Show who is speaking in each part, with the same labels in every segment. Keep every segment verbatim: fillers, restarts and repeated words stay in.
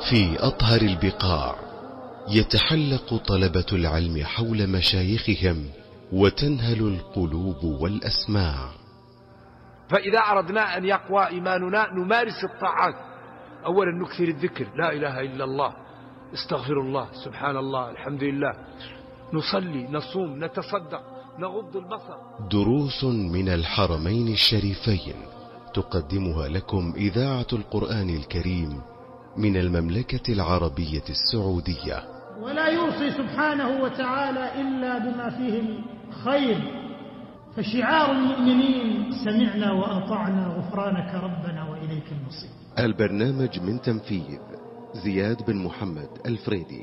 Speaker 1: في أطهر البقاع يتحلق طلبة العلم حول مشايخهم وتنهل القلوب والأسماع.
Speaker 2: فإذا أردنا أن يقوى إيماننا نمارس الطاعات. أولا نكثر الذكر، لا إله إلا الله، استغفر الله، سبحان الله، الحمد لله، نصلي، نصوم، نتصدق، نغض البصر.
Speaker 1: دروس من الحرمين الشريفين تقدمها لكم إذاعة القرآن الكريم من المملكة العربية السعودية.
Speaker 3: ولا يوصي سبحانه وتعالى إلا بما فيه الخير، فشعار المؤمنين سمعنا وأطعنا غفرانك ربنا وإليك المصير.
Speaker 1: البرنامج من تنفيذ زياد بن محمد الفريدي.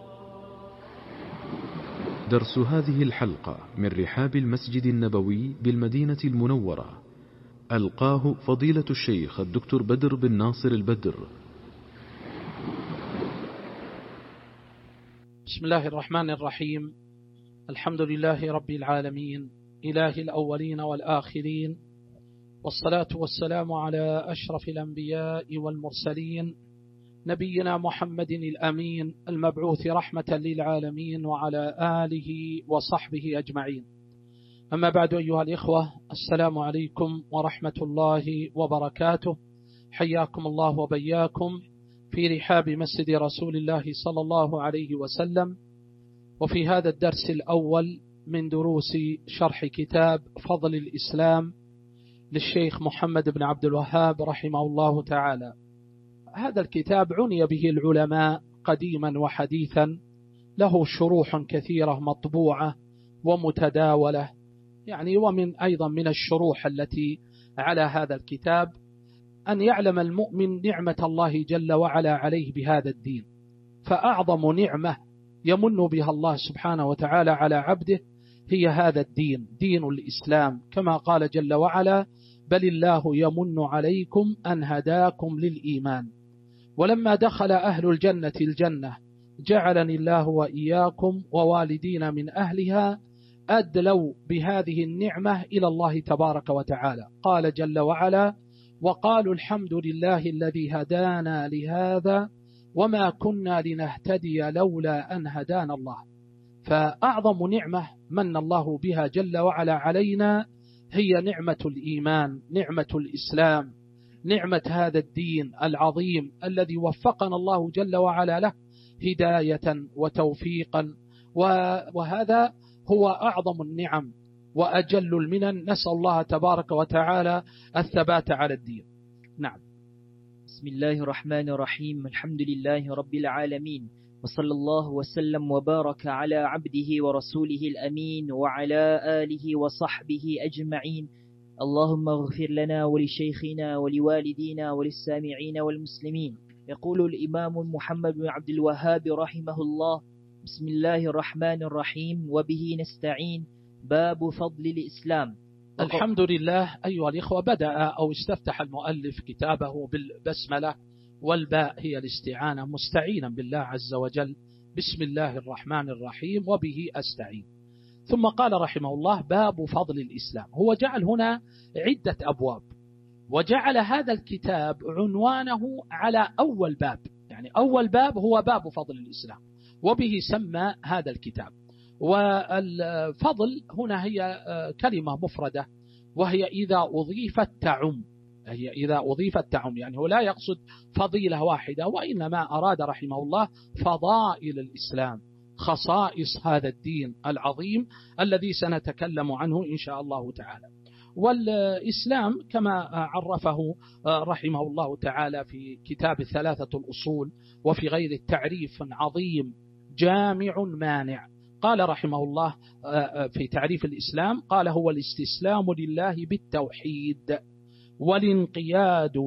Speaker 4: درس هذه الحلقة من رحاب المسجد النبوي بالمدينة المنورة، ألقاه فضيلة الشيخ الدكتور بدر بن ناصر البدر.
Speaker 5: بسم الله الرحمن الرحيم. الحمد لله رب العالمين، إله الأولين والآخرين، والصلاة والسلام على أشرف الأنبياء والمرسلين، نبينا محمد الأمين المبعوث رحمة للعالمين، وعلى آله وصحبه أجمعين. أما بعد، أيها الإخوة، السلام عليكم ورحمة الله وبركاته. حياكم الله وبياكم في رحاب مسجد رسول الله صلى الله عليه وسلم، وفي هذا الدرس الأول من دروس شرح كتاب فضل الإسلام للشيخ محمد بن عبد الوهاب رحمه الله تعالى. هذا الكتاب عني به العلماء قديما وحديثا، له شروح كثيرة مطبوعة ومتداولة، يعني ومن أيضا من الشروح التي على هذا الكتاب أن يعلم المؤمن نعمة الله جل وعلا عليه بهذا الدين. فأعظم نعمة يمن بها الله سبحانه وتعالى على عبده هي هذا الدين، دين الإسلام، كما قال جل وعلا: بل الله يمن عليكم أن هداكم للإيمان. ولما دخل أهل الجنة الجنة جعلني الله وإياكم ووالدين من أهلها أدلوا بهذه النعمة إلى الله تبارك وتعالى. قال جل وعلا: وقالوا الحمد لله الذي هدانا لهذا وما كنا لنهتدي لولا أن هدانا الله. فأعظم نعمة من الله بها جل وعلا علينا هي نعمة الإيمان، نعمة الإسلام، نعمة هذا الدين العظيم الذي وفقنا الله جل وعلا له هداية وتوفيقا، وهذا هو أعظم النعم وأجل المنن. نسأل الله تبارك وتعالى الثبات على الدين. نعم.
Speaker 6: بسم الله الرحمن الرحيم. الحمد لله رب العالمين، وصلى الله وسلم وبارك على عبده ورسوله الأمين وعلى آله وصحبه أجمعين. اللهم اغفر لنا ولشيخنا ولوالدينا وللسامعين والمسلمين. يقول الإمام محمد بن عبد الوهاب رحمه الله: بسم الله الرحمن الرحيم، وبه نستعين. باب فضل الإسلام.
Speaker 5: الحمد لله. أيها الإخوة، بدأ أو استفتح المؤلف كتابه بالبسملة، والباء هي الاستعانة، مستعينا بالله عز وجل. بسم الله الرحمن الرحيم وبه أستعين. ثم قال رحمه الله: باب فضل الإسلام. هو جعل هنا عدة أبواب، وجعل هذا الكتاب عنوانه على أول باب، يعني أول باب هو باب فضل الإسلام، وبه سمى هذا الكتاب. والفضل هنا هي كلمة مفردة، وهي إذا أضيفت تعم، هي إذا أضيفت تعم، يعني هو لا يقصد فضيلة واحدة، وإنما أراد رحمه الله فضائل الإسلام، خصائص هذا الدين العظيم الذي سنتكلم عنه إن شاء الله تعالى. والإسلام كما عرفه رحمه الله تعالى في كتاب الثلاثة الأصول وفي غير التعريف عظيم جامع مانع. قال رحمه الله في تعريف الإسلام، قال: هو الاستسلام لله بالتوحيد والانقياد